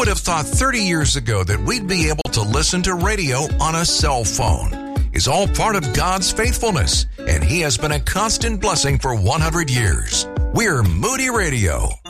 would have thought 30 years ago that we'd be able to listen to radio on a cell phone? Is all part of God's faithfulness, and He has been a constant blessing for 100 years. We're Moody Radio.